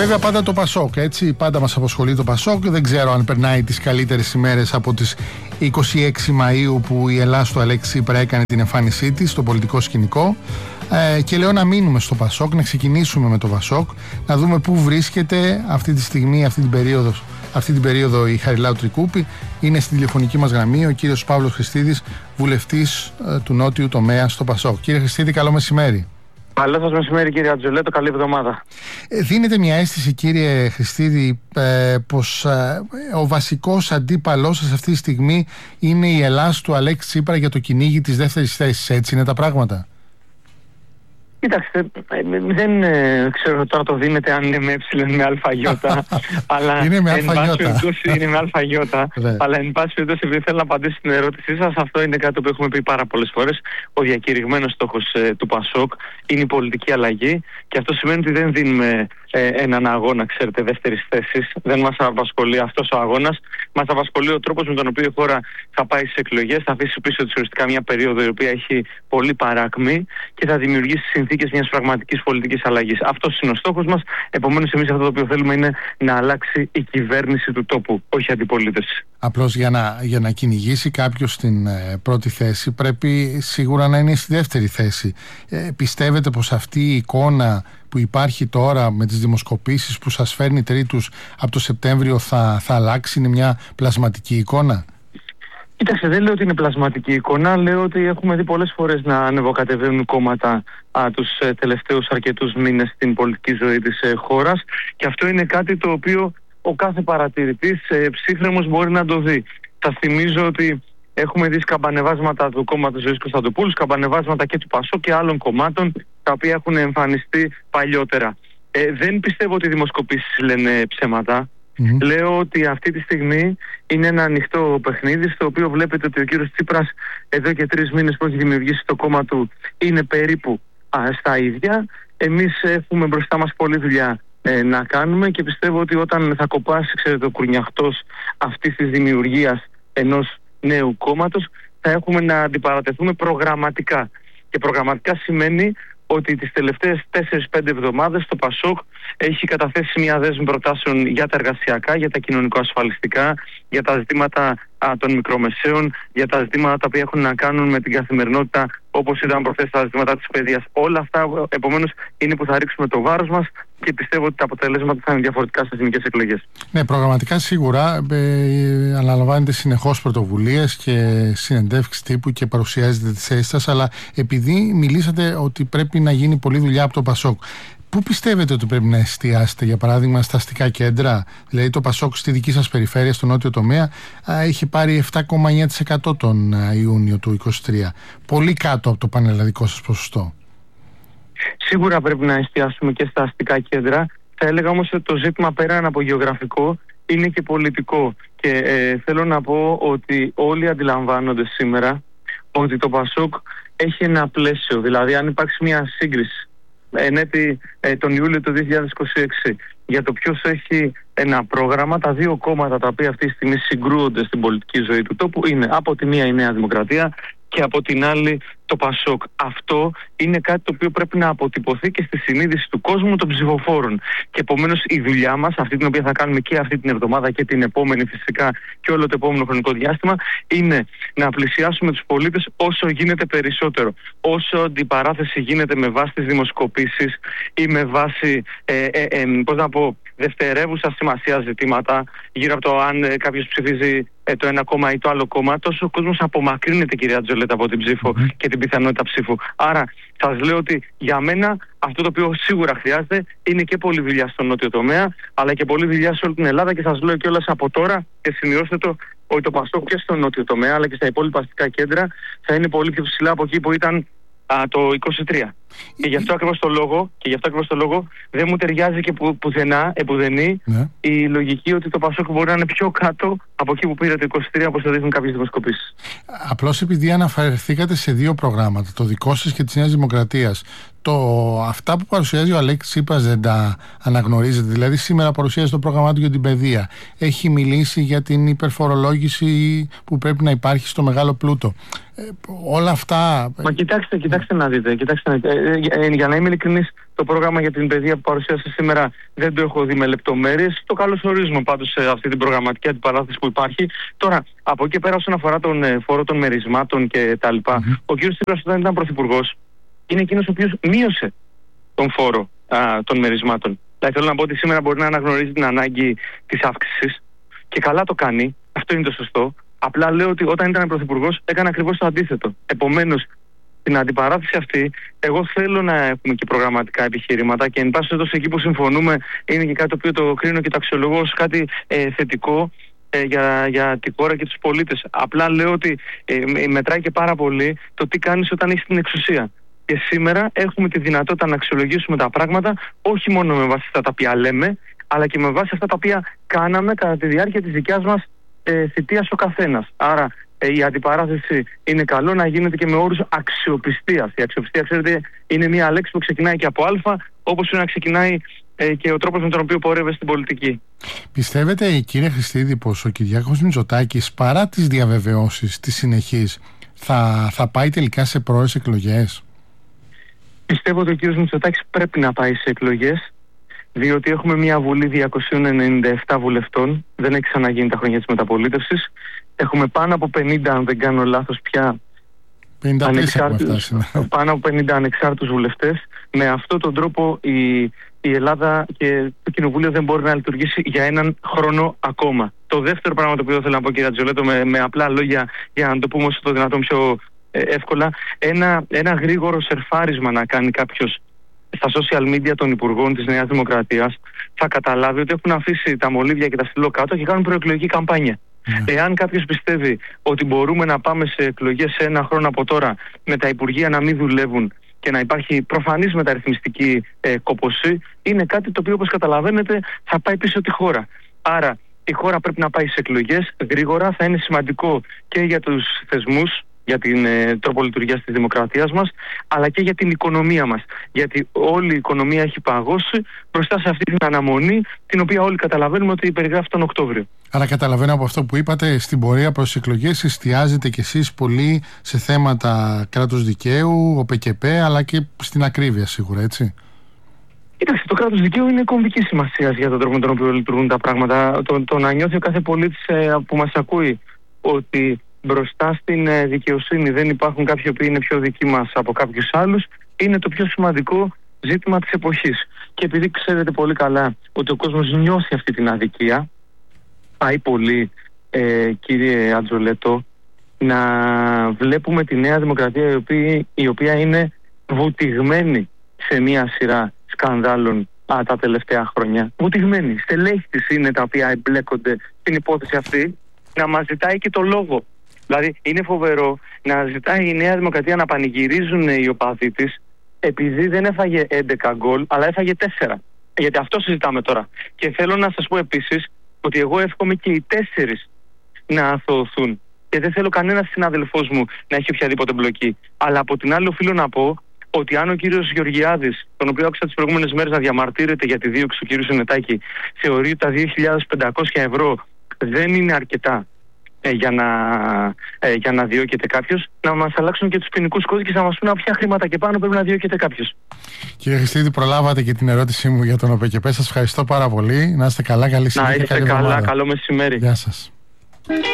βέβαια πάντα το Πασόκ, έτσι, πάντα μας απασχολεί το Πασόκ. Δεν ξέρω αν περνάει τις καλύτερες ημέρες από τις 26 Μαΐου που η Ελλάς του Αλέξη Τσίπρα έκανε την εμφάνισή της στο πολιτικό σκηνικό. Και λέω να μείνουμε στο Πασόκ, να ξεκινήσουμε με το Πασόκ, να δούμε πού βρίσκεται αυτή τη στιγμή, αυτή την περίοδο η Χαριλάου Τρικούπη. Είναι στην τηλεφωνική μας γραμμή ο κύριος Παύλος Χριστίδης, βουλευτής του Νότιου Τομέα στο Πασόκ. Κύριε Χριστίδη, καλό μεσημέρι. Καλό σας μεσημέρι, κύριε Ατζολέτο, καλή εβδομάδα. Δίνετε μια αίσθηση, κύριε Χριστίδη, πως ο βασικός αντίπαλός σας αυτή τη στιγμή είναι η Ελλάς του Αλέξη Τσίπρα για το κυνήγι της δεύτερης θέσης, έτσι είναι τα πράγματα? Κοιτάξτε, δεν ξέρω τώρα το δίνετε αν είναι με με αλφαγιώτα, αλλά είναι με εν πάση αλφαγιώτα. περιπτώσει είναι με αλφαγιώτα, αλλά εν πάση περιπτώσει, επειδή θέλω να απαντήσω στην ερώτησή σας, αυτό είναι κάτι που έχουμε πει πάρα πολλές φορές. Ο διακηρυγμένος στόχος του Πασόκ είναι η πολιτική αλλαγή και αυτό σημαίνει ότι δεν δίνουμε έναν αγώνα, ξέρετε, δεύτερης θέσης. Δεν μας απασχολεί αυτός ο αγώνας. Μας απασχολεί ο τρόπος με τον οποίο η χώρα θα πάει στις εκλογές, θα αφήσει πίσω της ουσιαστικά μια περίοδο η οποία έχει πολύ παράκμη και θα δημιουργήσει συνθήκες μιας πραγματικής πολιτικής αλλαγής. Αυτός είναι ο στόχος μας. Επομένως, εμείς αυτό το οποίο θέλουμε είναι να αλλάξει η κυβέρνηση του τόπου, όχι αντιπολίτευση. Απλώς για να κυνηγήσει κάποιος στην πρώτη θέση πρέπει σίγουρα να είναι στη δεύτερη θέση. Πιστεύετε πως αυτή η εικόνα που υπάρχει τώρα με τις δημοσκοπήσεις που σας φέρνει τρίτους από το Σεπτέμβριο θα αλλάξει, είναι μια πλασματική εικόνα? Κοίταξε, δεν λέω ότι είναι πλασματική εικόνα, λέω ότι έχουμε δει πολλές φορές να ανεβοκατεβαίνουν κόμματα τους τελευταίους αρκετούς μήνες στην πολιτική ζωή της χώρας και αυτό είναι κάτι το οποίο ο κάθε παρατηρητής ψύχρεμος μπορεί να το δει. Θα θυμίζω ότι έχουμε δει σκαμπανεβάσματα του κόμματος Ζωής Κωνσταντοπούλου, σκαμπανεβάσματα και του Πασόκ και άλλων κομμάτων τα οποία έχουν εμφανιστεί παλιότερα. Δεν πιστεύω ότι οι δημοσκοπήσεις λένε ψέματα. Λέω ότι αυτή τη στιγμή είναι ένα ανοιχτό παιχνίδι στο οποίο βλέπετε ότι ο κύριος Τσίπρας εδώ και 3 μήνες που έχει δημιουργήσει το κόμμα του είναι περίπου στα ίδια. Εμείς έχουμε μπροστά μας πολλή δουλειά να κάνουμε και πιστεύω ότι όταν θα κοπάσει, ξέρετε, ο κουρνιαχτός αυτής της δημιουργίας ενός νέου κόμματος θα έχουμε να αντιπαρατεθούμε προγραμματικά. Και προγραμματικά σημαίνει ότι τις τελευταίες 4-5 εβδομάδες το Πασόκ έχει καταθέσει μια δέσμη προτάσεων για τα εργασιακά, για τα κοινωνικοασφαλιστικά, για τα ζητήματα των μικρομεσαίων, για τα ζητήματα τα οποία έχουν να κάνουν με την καθημερινότητα, όπως ήταν προχθές τα ζητήματα της παιδείας. Όλα αυτά, επομένως, είναι που θα ρίξουμε το βάρος μας και πιστεύω ότι τα αποτελέσματα θα είναι διαφορετικά στις εθνικές εκλογές. Ναι, προγραμματικά σίγουρα αναλαμβάνετε συνεχώς πρωτοβουλίες και συνεντεύξεις τύπου και παρουσιάζετε τις θέσεις σας, αλλά επειδή μιλήσατε ότι πρέπει να γίνει πολλή δουλειά από το Πασόκ, πού πιστεύετε ότι πρέπει να εστιάσετε, για παράδειγμα, στα αστικά κέντρα? Δηλαδή, το Πασόκ στη δική σας περιφέρεια, στο νότιο τομέα, είχε πάρει 7,9% τον Ιούνιο του 2023. Πολύ κάτω από το πανελλαδικό σας ποσοστό. Σίγουρα πρέπει να εστιάσουμε και στα αστικά κέντρα. Θα έλεγα όμως ότι το ζήτημα πέραν από γεωγραφικό είναι και πολιτικό. Και θέλω να πω ότι όλοι αντιλαμβάνονται σήμερα ότι το Πασόκ έχει ένα πλαίσιο. Δηλαδή, αν υπάρξει μια σύγκριση ενέτη τον Ιούλιο του 2026 για το ποιος έχει ένα πρόγραμμα, τα δύο κόμματα τα οποία αυτή τη στιγμή συγκρούονται στην πολιτική ζωή του τόπου είναι από τη μία η Νέα Δημοκρατία και από την άλλη το Πασόκ. Αυτό είναι κάτι το οποίο πρέπει να αποτυπωθεί και στη συνείδηση του κόσμου των ψηφοφόρων. Και επομένως η δουλειά μας, αυτή την οποία θα κάνουμε και αυτή την εβδομάδα και την επόμενη φυσικά και όλο το επόμενο χρονικό διάστημα, είναι να πλησιάσουμε τους πολίτες όσο γίνεται περισσότερο. Όσο αντιπαράθεση γίνεται με βάση τις δημοσκοπήσεις ή με βάση, δευτερεύουσα σημασία ζητήματα γύρω από το αν κάποιος ψηφίζει το ένα κόμμα ή το άλλο κόμμα, τόσο ο κόσμος απομακρύνεται, κυρία Ατζολέτα, από την ψήφο και την πιθανότητα ψήφου. Άρα σας λέω ότι για μένα αυτό το οποίο σίγουρα χρειάζεται είναι και πολλή δουλειά στον νότιο τομέα, αλλά και πολλή δουλειά σε όλη την Ελλάδα και σας λέω κιόλας από τώρα και σημειώστε το ότι το Πασόκ και στον νότιο τομέα αλλά και στα υπόλοιπα αστικά κέντρα θα είναι πολύ πιο ψηλά από εκεί που ήταν το 23. Και γι' αυτό ακριβώς το λόγο δεν μου ταιριάζει και πουθενά, επουδενή, η λογική ότι το Πασόκ μπορεί να είναι πιο κάτω από εκεί που πήρε το 23, όπως το δείχνουν κάποιες δημοσκοπήσεις. Απλώς επειδή αναφερθήκατε σε δύο προγράμματα, το δικό σας και της Νέας Δημοκρατίας, Αυτά που παρουσιάζει ο Αλέξης Τσίπρας δεν τα αναγνωρίζετε? Δηλαδή σήμερα παρουσιάζει το πρόγραμμά του για την παιδεία, έχει μιλήσει για την υπερφορολόγηση που πρέπει να υπάρχει στο μεγάλο πλούτο, όλα αυτά... Μα κοιτάξτε να δείτε, για να είμαι ειλικρινής, το πρόγραμμα για την παιδεία που παρουσίασε σήμερα δεν το έχω δει με λεπτομέρειες. Το καλωσορίζουμε πάντως σε αυτή την προγραμματική αντιπαράθεση που υπάρχει. Τώρα, από εκεί πέρα, όσον αφορά τον φόρο των μερισμάτων και τα λοιπά, ο κ. Τσίπρας όταν ήταν πρωθυπουργός είναι εκείνος ο οποίος μείωσε τον φόρο των μερισμάτων. Δηλαδή θέλω να πω ότι σήμερα μπορεί να αναγνωρίζει την ανάγκη της αύξησης και καλά το κάνει, αυτό είναι το σωστό. Απλά λέω ότι όταν ήταν πρωθυπουργός έκανε ακριβώς το αντίθετο. Επομένως, στην αντιπαράθεση αυτή, εγώ θέλω να έχουμε και προγραμματικά επιχειρήματα και εν πάση περιπτώσει εκεί που συμφωνούμε είναι και κάτι το οποίο το κρίνω και το αξιολογώ ως κάτι θετικό για τη χώρα και τους πολίτες. Απλά λέω ότι μετράει και πάρα πολύ το τι κάνεις όταν έχεις την εξουσία. Και σήμερα έχουμε τη δυνατότητα να αξιολογήσουμε τα πράγματα όχι μόνο με βάση αυτά τα οποία λέμε, αλλά και με βάση αυτά τα οποία κάναμε κατά τη διάρκεια της δικιάς μας θητείας ο καθένας. Άρα η αντιπαράθεση είναι καλό να γίνεται και με όρους αξιοπιστίας. Η αξιοπιστία, ξέρετε, είναι μια λέξη που ξεκινάει και από α, όπως είναι να ξεκινάει και ο τρόπος με τον οποίο πορεύεται στην πολιτική. Πιστεύετε, κύριε Χριστίδη, πως ο Κυριάκος Μητσοτάκης, παρά τις διαβεβαιώσεις της συνεχής, θα πάει τελικά σε πρόορες εκλογές? Πιστεύω ότι ο κ. Μητσοτάκης πρέπει να πάει σε εκλογές, διότι έχουμε μια Βουλή 297 βουλευτών, δεν έχει ξαναγίνει τα χρόνια της μεταπολίτευσης. Έχουμε πάνω από 50, αν δεν κάνω λάθος πια, πάνω από 50 ανεξάρτητους βουλευτές. Με αυτόν τον τρόπο η Ελλάδα και το Κοινοβούλιο δεν μπορεί να λειτουργήσει για έναν χρόνο ακόμα. Το δεύτερο πράγμα το οποίο θέλω να πω, κύριε Ατζολέτο, με απλά λόγια για να το πούμε όσο το δυνατόν πιο εύκολα, ένα γρήγορο σερφάρισμα να κάνει κάποιος στα social media των υπουργών της Νέας Δημοκρατίας, θα καταλάβει ότι έχουν αφήσει τα μολύβια και τα στυλό κάτω και κάνουν προεκλογική καμπάνια. Εάν κάποιος πιστεύει ότι μπορούμε να πάμε σε εκλογές σε ένα χρόνο από τώρα με τα υπουργεία να μην δουλεύουν και να υπάρχει προφανής μεταρρυθμιστική κόπωση, είναι κάτι το οποίο, όπως καταλαβαίνετε, θα πάει πίσω τη χώρα. Άρα η χώρα πρέπει να πάει σε εκλογές γρήγορα, θα είναι σημαντικό και για τους θεσμούς, για την τρόπο λειτουργίας της δημοκρατίας μας, αλλά και για την οικονομία μας. Γιατί όλη η οικονομία έχει παγώσει μπροστά σε αυτή την αναμονή, την οποία όλοι καταλαβαίνουμε ότι περιγράφει τον Οκτώβριο. Άρα καταλαβαίνω από αυτό που είπατε, στην πορεία προς τις εκλογές εστιάζετε κι εσείς πολύ σε θέματα κράτους δικαίου, ΟΠΚΠ, αλλά και στην ακρίβεια σίγουρα, έτσι? Κοιτάξτε, το κράτος δικαίου είναι κομβική σημασία για τον τρόπο με τον οποίο λειτουργούν τα πράγματα. Το να νιώθει ο κάθε πολίτης που μας ακούει ότι μπροστά στην δικαιοσύνη δεν υπάρχουν κάποιοι που είναι πιο δικοί μας από κάποιους άλλους, είναι το πιο σημαντικό ζήτημα της εποχής. Και επειδή ξέρετε πολύ καλά ότι ο κόσμος νιώθει αυτή την αδικία, πάει πολύ, κύριε Ατζολέτο, να βλέπουμε τη Νέα Δημοκρατία η οποία είναι βουτυγμένη σε μία σειρά σκανδάλων τα τελευταία χρόνια. Βουτυγμένη. Στελέχη της είναι τα οποία εμπλέκονται στην υπόθεση αυτή, να μας ζητάει και το λόγο. Δηλαδή είναι φοβερό να ζητάει η Νέα Δημοκρατία να πανηγυρίζουν οι οπαδοί της επειδή δεν έφαγε 11 γκολ, αλλά έφαγε 4. Γιατί αυτό συζητάμε τώρα. Και θέλω να σας πω επίσης ότι εγώ εύχομαι και οι 4 να αθωωωθούν. Και δεν θέλω κανένας συνάδελφός μου να έχει οποιαδήποτε μπλοκή. Αλλά από την άλλη οφείλω να πω ότι αν ο κύριος Γεωργιάδης, τον οποίο άκουσα τις προηγούμενες μέρες να διαμαρτύρεται για τη δίωξη του κύριου Συνετάκη, θεωρεί ότι τα 2.500 ευρώ δεν είναι αρκετά για να διώκεται κάποιος, να μας αλλάξουν και τους ποινικούς κώδικες, να μας πούνε ποια χρήματα και πάνω πρέπει να διώκεται κάποιος. Κύριε Χριστίδη, προλάβατε και την ερώτησή μου για τον ΟΠΚΠ. Σας ευχαριστώ πάρα πολύ. Να είστε καλά, καλή συνέχεια. Να είστε καλά, καλό μεσημέρι. Γεια σας.